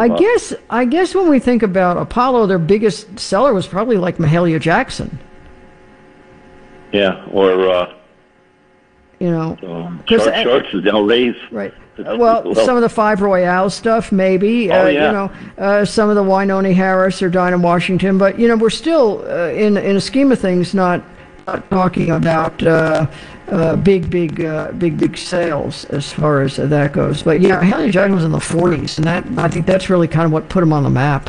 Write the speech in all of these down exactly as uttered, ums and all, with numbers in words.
I uh, guess I guess when we think about Apollo, their biggest seller was probably like Mahalia Jackson. Yeah, or uh, you know, um, short uh, shorts is Del Rey's. Right. Uh, well, well, some of the Five Royale stuff, maybe. Oh, uh, yeah. You know, uh, some of the Wynonie Harris or Dinah Washington, but you know, we're still uh, in in a scheme of things not, not talking about uh, uh, big, big, uh, big, big sales as far as uh, that goes. But yeah, Mahalia Jackson was in the forties, and that I think that's really kind of what put him on the map.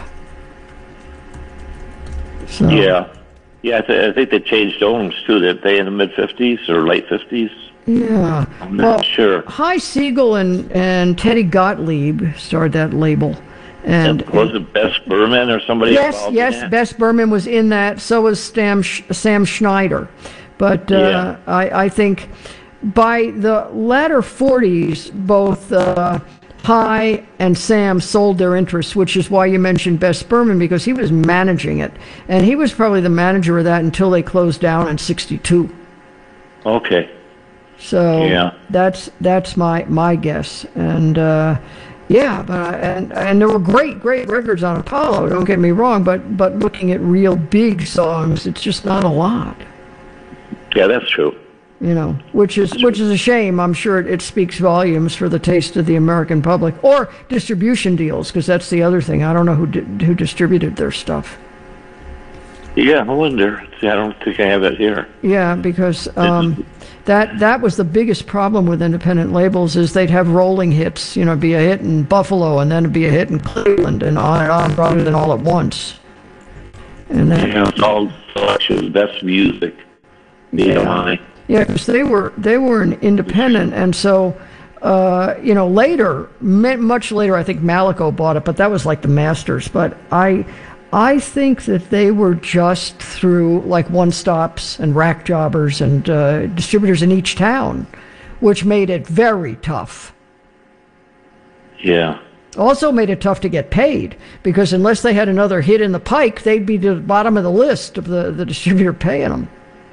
So. Yeah, yeah. I, th- I think they changed owners too. Did they in the mid fifties or late fifties? Yeah. I'm not well, sure. Hy Segall and, and Teddy Gottlieb started that label. And, and was it Bess Berman or somebody? Yes, yes. Bess Berman was in that. So was Sam, Sam Schneider. But uh, yeah. I, I think by the latter forties, both uh, Hy and Sam sold their interests, which is why you mentioned Bess Berman, because he was managing it. And he was probably the manager of that until they closed down in sixty-two. Okay. So yeah. that's that's my my guess, and uh, yeah, but I, and and there were great great records on Apollo. Don't get me wrong, but but looking at real big songs, it's just not a lot. Yeah, that's true. You know, which is which is a shame. I'm sure it, it speaks volumes for the taste of the American public, or distribution deals, because that's the other thing. I don't know who di- who distributed their stuff. Yeah, I wonder. See, I don't think I have it here. Yeah, because um, that that was the biggest problem with independent labels, is they'd have rolling hits, you know, be a hit in Buffalo and then it'd be a hit in Cleveland and on and on, rather than all at once. And then, yeah, it's all selection, best music. Yeah, yeah, because they were they were an independent, and so uh, you know, later, much later, I think Malaco bought it, but that was like the Masters. But I. I think that they were just through like one-stops and rack jobbers and uh, distributors in each town, which made it very tough. Yeah. Also made it tough to get paid, because unless they had another hit in the pike, they'd be to the bottom of the list of the, the distributor paying them.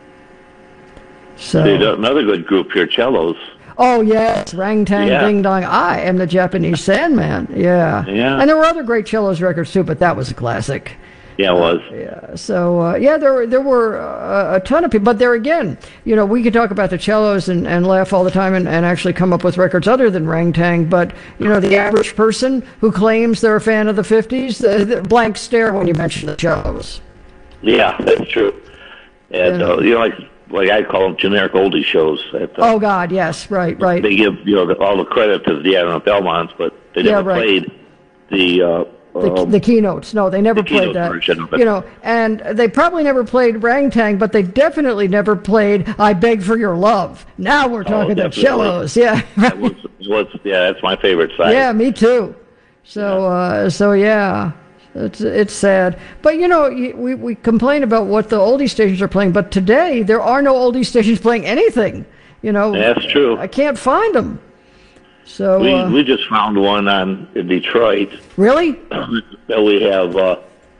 So another good group here, Cellos. Oh, yes, Rang Tang yeah. Ding Dong, I Am the Japanese Sandman. Yeah. Yeah. And there were other great cellos records, too, but that was a classic. Yeah, it was. Uh, yeah. So, uh, yeah, there, there were uh, a ton of people. But there again, you know, we could talk about the cellos and, and laugh all the time and, and actually come up with records other than Rang Tang. But, you know, the average person who claims they're a fan of the fifties, uh, the blank stare when you mention the cellos. Yeah, that's true. And, yeah. uh, you know, like... like I call them generic oldie shows. At, uh, oh, God, yes, right, right. They give, you know, the, all the credit to the Admiral Belmonts, but they yeah, never right. played the... Uh, the, um, the keynotes. No, they never the played that. Version of it. You know, and they probably never played Rang Tang, but they definitely never played I Beg for Your Love. Now we're talking oh, the cellos. Yeah. that was, was, yeah, that's my favorite side. Yeah, me too. So, uh, so yeah. It's it's sad, but you know, we we complain about what the oldie stations are playing, but today there are no oldie stations playing anything. You know, that's true. I can't find them. So we uh, we just found one on in Detroit. Really? That we have. Uh,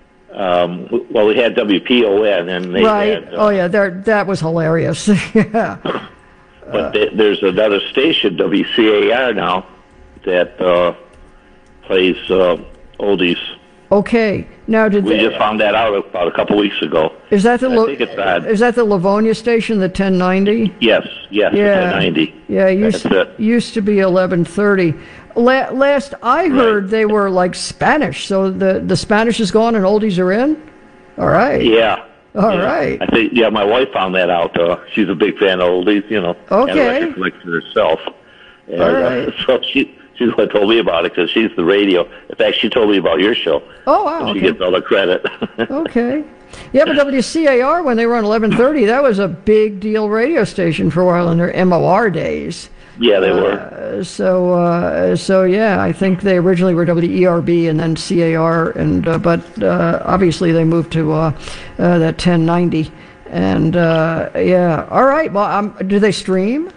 um, well, we had W P O N, and they right. had. Uh, oh yeah, there that was hilarious. yeah. But uh, they, there's another station, W C A R now, that uh, plays uh, oldies. Okay. Now, did we they, just found that out about a couple weeks ago? Is that the I Lo- think it's on. Is that the Livonia station, the ten ninety? Yes, yes, yeah, the ten ninety. Yeah, used That's it. used to be eleven thirty. La- last I heard, right. They were like Spanish, so the the Spanish is gone and oldies are in. All right. Yeah. All yeah. right. I think yeah, my wife found that out. Uh, she's a big fan of oldies, you know. Okay. And a record collector herself. And, All right. Uh, so she. She's what told me about it, because she's the radio. In fact, she told me about your show. Oh, wow. So she okay. gets all the credit. Okay. Yeah, but W C A R, when they were on eleven thirty, that was a big deal radio station for a while in their M O R days. Yeah, they uh, were. So, uh, so yeah, I think they originally were W E R B and then C A R, and uh, but uh, obviously they moved to uh, uh, that ten ninety. And uh, yeah, all right. Well, um, do they stream?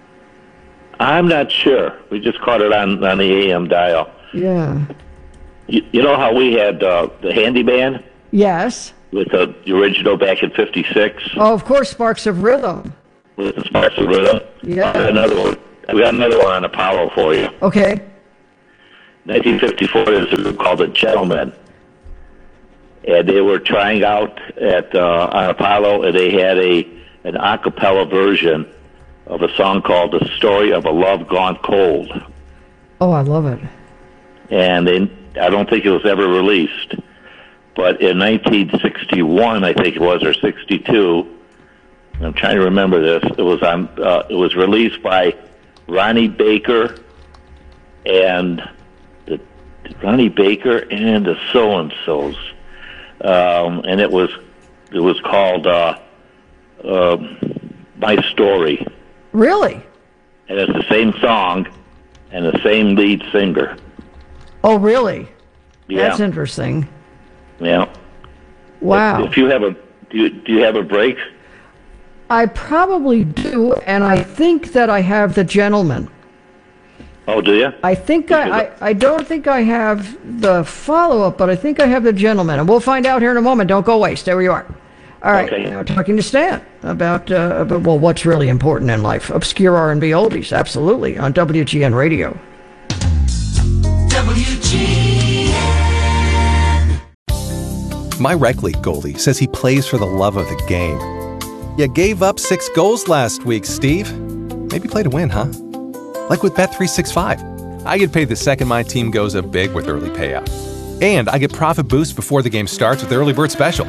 I'm not sure. We just caught it on, on the A M dial. Yeah. You, you know how we had uh, the Handyman? Yes. With the, the original back in fifty-six? Oh, of course, Sparks of Rhythm. With the Sparks of Rhythm? Yeah. We got another one. We got another one on Apollo for you. Okay. nineteen fifty-four, there's a group called the Gentlemen. And they were trying out at uh, on Apollo, and they had a an a cappella version of a song called The Story of a Love Gone Cold. Oh, I love it. And they, I don't think it was ever released. But in nineteen sixty-one, I think it was, or sixty-two, I'm trying to remember this, it was on. Uh, it was released by Ronnie Baker and the Ronnie Baker and the So-and-Sos. Um, and it was it was called uh, uh, My Story. Really? And it's the same song and the same lead singer. Oh, really? Yeah. That's interesting. Yeah. Wow. If, if you have a do you, do you have a break? I probably do, and I think that I have The Gentleman. Oh, do you? I think I, I, I don't think I have the follow-up, but I think I have The Gentleman, and we'll find out here in a moment. Don't go away. Stay where you are. All right, okay. Now talking to Stan about, uh, about, well, what's really important in life. Obscure R and B oldies, absolutely, on W G N Radio. W G N. My rec league goalie says he plays for the love of the game. You gave up six goals last week, Steve. Maybe play to win, huh? Like with Bet three sixty-five. I get paid the second my team goes up big with early payout. And I get profit boosts before the game starts with the Early Bird Special.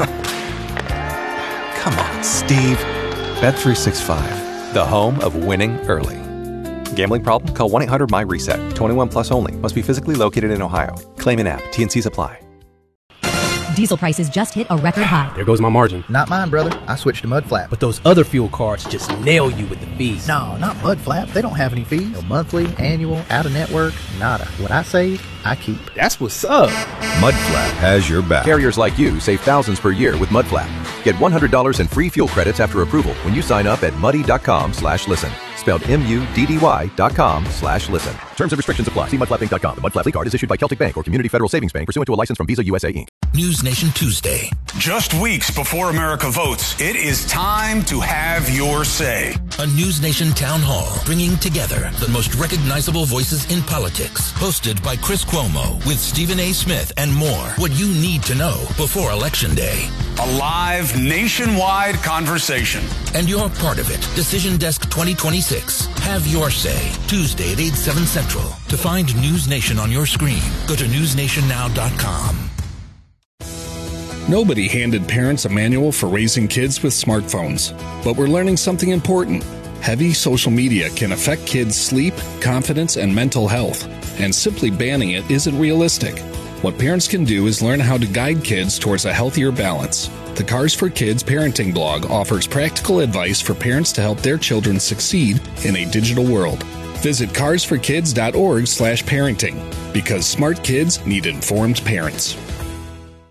Come on, Steve. Bet three sixty-five, the home of winning early. Gambling problem? Call one eight hundred my reset. twenty-one plus only. Must be physically located in Ohio. Claim in app. T N Cs apply. Diesel prices just hit a record high. There goes my margin. Not mine, brother. I switched to Mudflap. But those other fuel cards just nail you with the fees. No, not Mudflap. They don't have any fees. No monthly, annual, out-of-network, nada. What I save, I keep. That's what's up. Mudflap has your back. Carriers like you save thousands per year with Mudflap. Get one hundred dollars in free fuel credits after approval when you sign up at muddy.com slash listen. Spelled M-U-D-D-Y dot com slash listen. Terms and restrictions apply. See mudflap inc dot com. The Mudflap card is issued by Celtic Bank or Community Federal Savings Bank pursuant to a license from Visa U S A, Incorporated. News Nation Tuesday. Just weeks before America votes, it is time to have your say. A News Nation town hall bringing together the most recognizable voices in politics. Hosted by Chris Cuomo with Stephen A. Smith and more. What you need to know before Election Day. A live nationwide conversation. And you're part of it. Decision Desk twenty twenty-six. Have your say. Tuesday at eight, seven Central. To find News Nation on your screen, go to news nation now dot com. Nobody handed parents a manual for raising kids with smartphones, but we're learning something important. Heavy social media can affect kids' sleep, confidence, and mental health, and simply banning it isn't realistic. What parents can do is learn how to guide kids towards a healthier balance. The Cars for Kids parenting blog offers practical advice for parents to help their children succeed in a digital world. Visit cars for kids dot org slash parenting, because smart kids need informed parents.